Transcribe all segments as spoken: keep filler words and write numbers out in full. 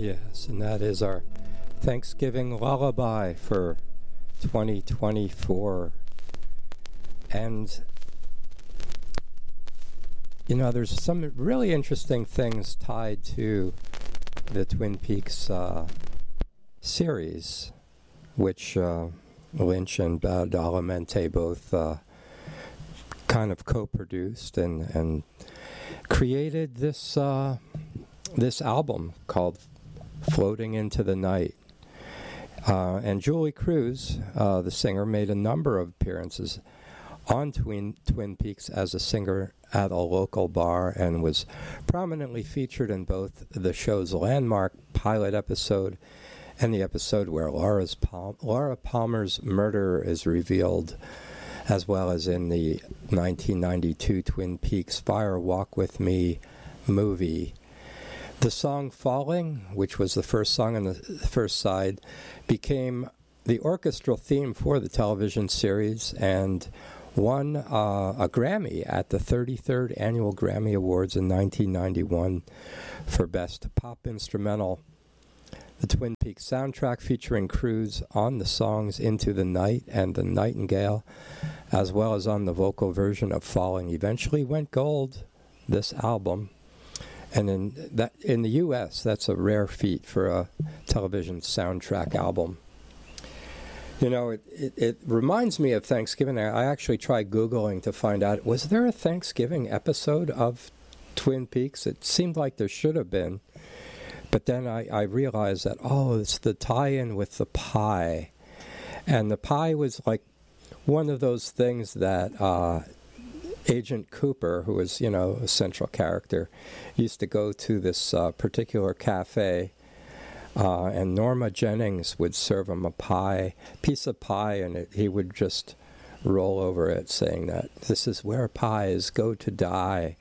Yes, and that is our Thanksgiving lullaby for twenty twenty-four. And, you know, there's some really interesting things tied to the Twin Peaks uh, series, which uh, Lynch and Badalamenti both uh, kind of co-produced and, and created this uh, this album called Floating into the Night. Uh, and Julie Cruz, uh, the singer, made a number of appearances on Twin, Twin Peaks as a singer at a local bar and was prominently featured in both the show's landmark pilot episode and the episode where Laura's Pal- Laura Palmer's murder is revealed, as well as in the nineteen ninety-two Twin Peaks Fire Walk With Me movie. The song Falling, which was the first song on the first side, became the orchestral theme for the television series and won uh, a Grammy at the thirty-third Annual Grammy Awards in nineteen ninety-one for Best Pop Instrumental. The Twin Peaks soundtrack featuring Cruz on the songs Into the Night and The Nightingale, as well as on the vocal version of Falling, eventually went gold, this album. And in that in the U S, that's a rare feat for a television soundtrack album. You know, it, it, it reminds me of Thanksgiving. I actually tried Googling to find out, was there a Thanksgiving episode of Twin Peaks? It seemed like there should have been. But then I, I realized that, oh, it's the tie-in with the pie. And the pie was like one of those things that uh, Agent Cooper, who was, you know, a central character, used to go to this uh, particular cafe, uh, and Norma Jennings would serve him a pie, piece of pie, and it, he would just roll over it, saying that this is where pies go to die.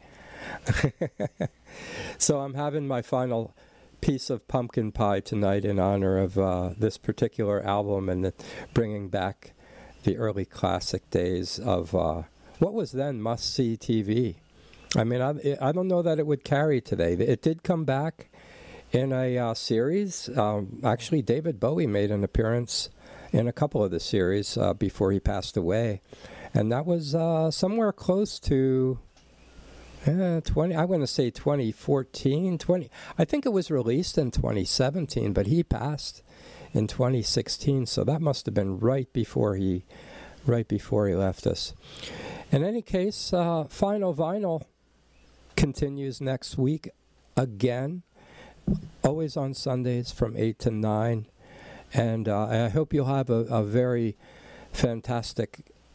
So I'm having my final piece of pumpkin pie tonight in honor of uh, this particular album and the, bringing back the early classic days of uh, what was then must-see T V. I mean, I, I don't know that it would carry today. It did come back in a uh, series. Um, actually, David Bowie made an appearance in a couple of the series uh, before he passed away. And that was uh, somewhere close to uh, twenty, I want to say twenty fourteen, twenty. I think it was released in twenty seventeen, but he passed in twenty sixteen. So that must have been right before he, right before he left us. In any case, uh, Final Vinyl continues next week again, always on Sundays from eight to nine. And uh, I hope you'll have a, a very fantastic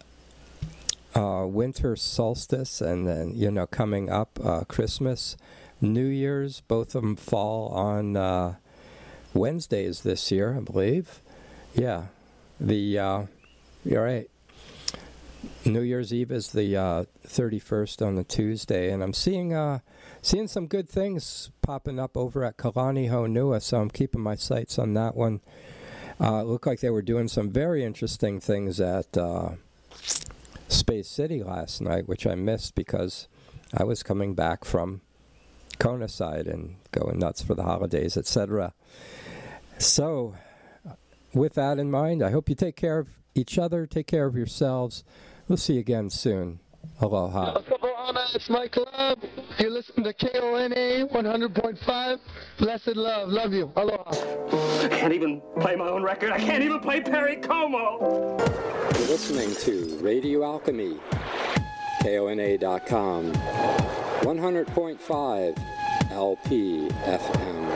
uh, winter solstice, and then, you know, coming up, uh, Christmas, New Year's, both of them fall on uh, Wednesdays this year, I believe. Yeah, the, uh, you're right. New Year's Eve is the uh, thirty-first on the Tuesday, and I'm seeing uh, seeing some good things popping up over at Kalani Honua, so I'm keeping my sights on that one. Uh, it looked like they were doing some very interesting things at uh, Space City last night, which I missed because I was coming back from Kona side and going nuts for the holidays, et cetera. So, with that in mind, I hope you take care of each other, take care of yourselves. We'll see you again soon. Aloha. It's my club. You listen to K O N A one hundred point five. Blessed love. Love you. Aloha. I can't even play my own record. I can't even play Perry Como. You're listening to Radio Alchemy, K O N A dot com, one hundred point five L P F M.